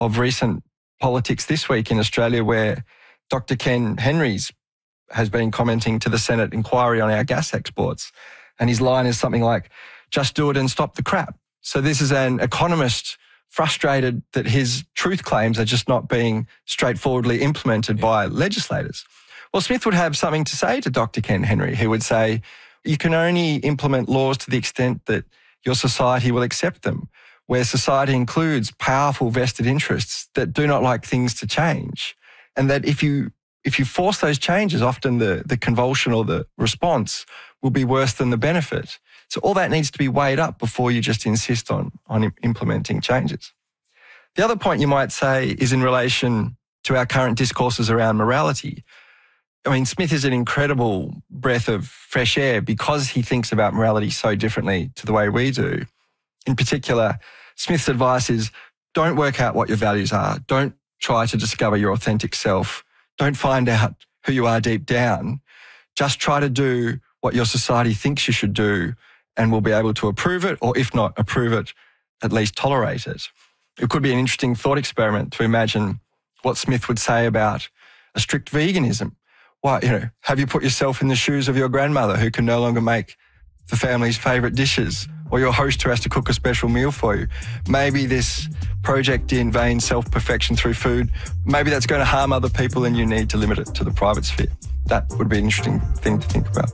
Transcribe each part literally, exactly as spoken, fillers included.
of recent politics this week in Australia, where Doctor Ken Henry's has been commenting to the Senate inquiry on our gas exports. And his line is something like, just do it and stop the crap. So this is an economist frustrated that his truth claims are just not being straightforwardly implemented yeah. by legislators. Well, Smith would have something to say to Doctor Ken Henry, who would say, you can only implement laws to the extent that your society will accept them, where society includes powerful vested interests that do not like things to change. And that if you if you force those changes, often the, the convulsion or the response will be worse than the benefit. So all that needs to be weighed up before you just insist on, on implementing changes. The other point you might say is in relation to our current discourses around morality. I mean, Smith is an incredible breath of fresh air because he thinks about morality so differently to the way we do. In particular, Smith's advice is don't work out what your values are. Don't try to discover your authentic self. Don't find out who you are deep down. Just try to do what your society thinks you should do and will be able to approve it, or if not approve it, at least tolerate it. It could be an interesting thought experiment to imagine what Smith would say about a strict veganism. Why, you know, have you put yourself in the shoes of your grandmother who can no longer make the family's favourite dishes, or your host who has to cook a special meal for you? Maybe this project in vain self-perfection through food, maybe that's going to harm other people and you need to limit it to the private sphere. That would be an interesting thing to think about.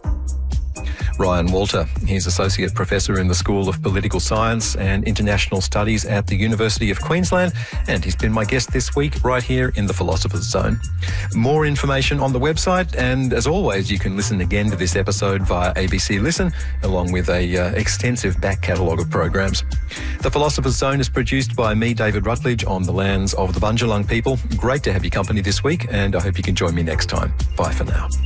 Ryan Walter. He's Associate Professor in the School of Political Science and International Studies at the University of Queensland, and he's been my guest this week right here in the Philosopher's Zone. More information on the website, and as always, you can listen again to this episode via A B C Listen, along with a uh, extensive back catalogue of programs. The Philosopher's Zone is produced by me, David Rutledge, on the lands of the Bundjalung people. Great to have your company this week, and I hope you can join me next time. Bye for now.